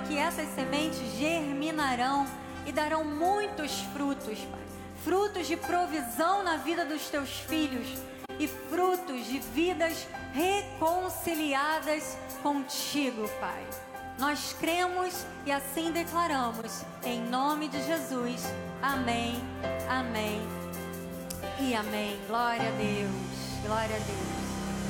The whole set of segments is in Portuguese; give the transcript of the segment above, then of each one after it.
que essas sementes germinarão e darão muitos frutos, Pai. Frutos de provisão na vida dos teus filhos e frutos de vidas reconciliadas contigo, Pai. Nós cremos e assim declaramos, em nome de Jesus. Amém, amém e amém. Glória a Deus, glória a Deus.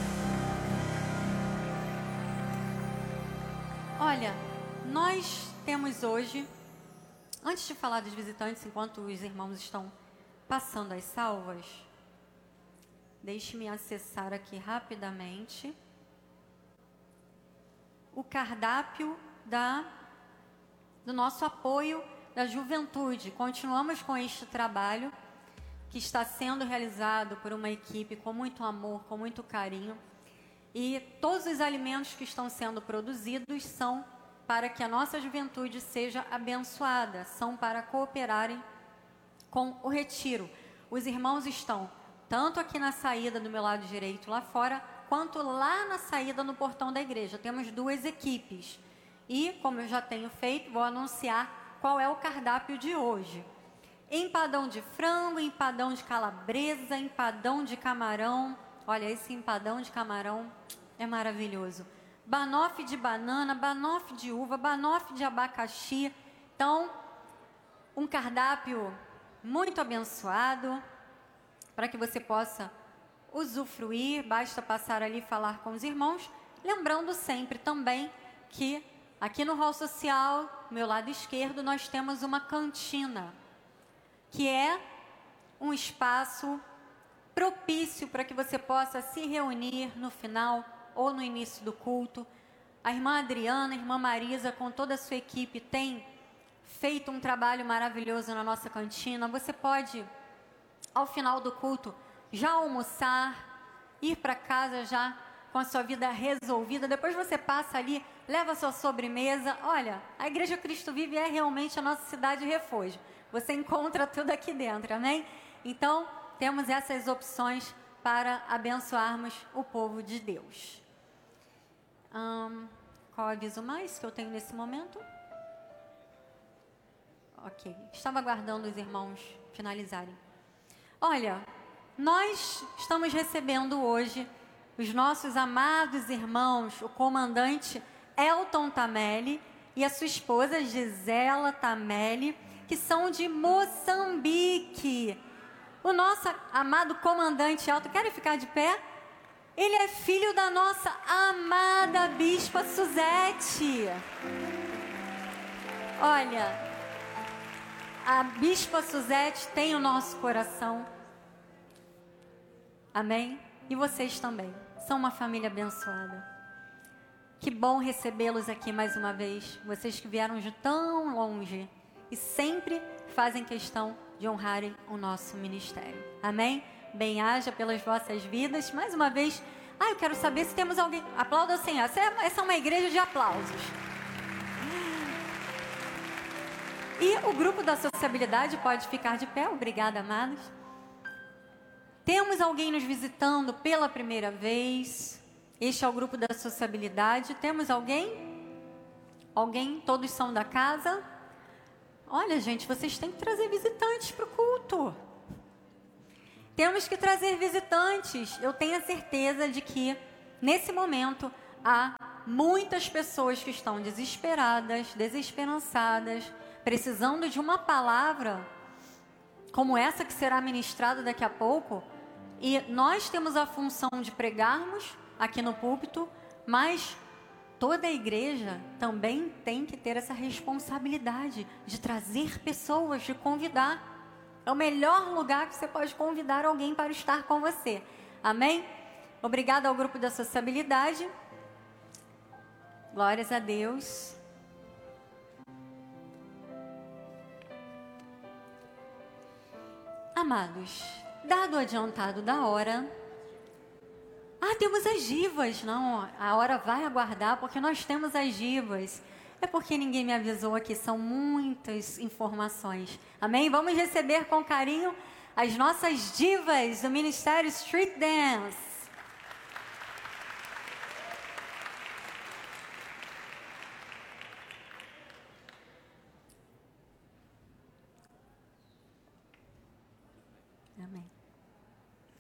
Olha, nós temos hoje, antes de falar dos visitantes, enquanto os irmãos estão passando as salvas, deixe-me acessar aqui rapidamente o cardápio do nosso apoio da juventude. Continuamos com este trabalho que está sendo realizado por uma equipe com muito amor, com muito carinho. E todos os alimentos que estão sendo produzidos são para que a nossa juventude seja abençoada, são para cooperarem com o retiro. Os irmãos estão tanto aqui na saída do meu lado direito lá fora, quanto lá na saída no portão da igreja. Temos duas equipes. E, como eu já tenho feito, vou anunciar qual é o cardápio de hoje. Empadão de frango, empadão de calabresa, empadão de camarão. Olha, esse empadão de camarão é maravilhoso. Banoffee de banana, banoffee de uva, banoffee de abacaxi. Então, um cardápio muito abençoado para que você possa usufruir. Basta passar ali e falar com os irmãos. Lembrando sempre também que aqui no hall social, meu lado esquerdo, nós temos uma cantina, que é um espaço propício para que você possa se reunir no final ou no início do culto. A irmã Adriana, a irmã Marisa, com toda a sua equipe, tem feito um trabalho maravilhoso na nossa cantina. Você pode, ao final do culto, já almoçar, ir para casa já com a sua vida resolvida. Depois você passa ali, leva a sua sobremesa. Olha, a Igreja Cristo Vive é realmente a nossa cidade refúgio. Você encontra tudo aqui dentro, amém? Então, temos essas opções para abençoarmos o povo de Deus. Qual aviso mais que eu tenho nesse momento? Ok, estava aguardando os irmãos finalizarem. Olha, nós estamos recebendo hoje os nossos amados irmãos, o comandante Elton Tamelli e a sua esposa Gisela Tamelli, que são de Moçambique. O nosso amado comandante Elton, querem ficar de pé? Ele é filho da nossa amada Bispa Suzete. Olha, a Bispa Suzete tem o nosso coração. Amém? E vocês também. São uma família abençoada. Que bom recebê-los aqui mais uma vez. Vocês que vieram de tão longe e sempre fazem questão de honrarem o nosso ministério. Amém? Bem-haja pelas vossas vidas. Mais uma vez, eu quero saber se temos alguém. Aplauda o Senhor. Essa é uma igreja de aplausos. E o grupo da sociabilidade pode ficar de pé. Obrigada, amados. Temos alguém nos visitando pela primeira vez. Este é o grupo da sociabilidade. Temos alguém? Alguém? Todos são da casa? Olha, gente, vocês têm que trazer visitantes para o culto. Temos que trazer visitantes. Eu tenho a certeza de que, nesse momento, há muitas pessoas que estão desesperadas, desesperançadas, precisando de uma palavra como essa que será ministrada daqui a pouco. E nós temos a função de pregarmos aqui no púlpito, mas toda a igreja também tem que ter essa responsabilidade de trazer pessoas, de convidar. É o melhor lugar que você pode convidar alguém para estar com você. Amém? Obrigada ao grupo da sociabilidade. Glórias a Deus. Amados, dado o adiantado da hora... temos as divas. Não, a hora vai aguardar, porque nós temos as divas. É porque ninguém me avisou aqui, são muitas informações. Amém? Vamos receber com carinho as nossas divas do Ministério Street Dance. Amém.